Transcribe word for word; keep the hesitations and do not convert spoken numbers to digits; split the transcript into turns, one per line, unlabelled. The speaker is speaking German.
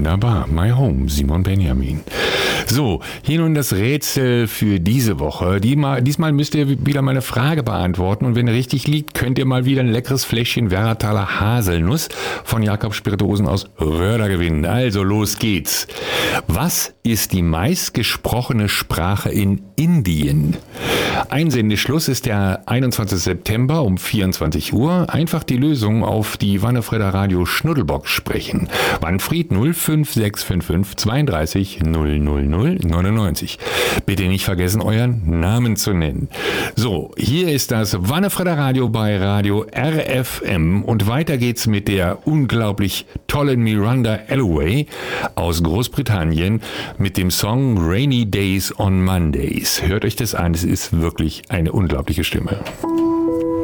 Wunderbar. My Home, Simon Benjamin. So, hier nun das Rätsel für diese Woche. Diesmal, diesmal müsst ihr wieder meine Frage beantworten und wenn ihr richtig liegt, könnt ihr mal wieder ein leckeres Fläschchen Werrataler Haselnuss von Jakob Spirituosen aus Röder gewinnen. Also los geht's. Was ist die meistgesprochene Sprache in Indien? Einsendeschluss ist der einundzwanzigster September um vierundzwanzig Uhr. Einfach die Lösung auf die Wannefredder Radio Schnuddelbox sprechen. Manfred null fünf sechs fünf fünf zweiunddreißig null null null neunundneunzig. Bitte nicht vergessen, euren Namen zu nennen. So, hier ist das Wannefredder Radio bei Radio R F M und weiter geht's mit der unglaublich tollen Miranda Alloway aus Großbritannien mit dem Song Rainy Days on Mondays. Hört euch das an, es ist wirklich eine unglaubliche Stimme.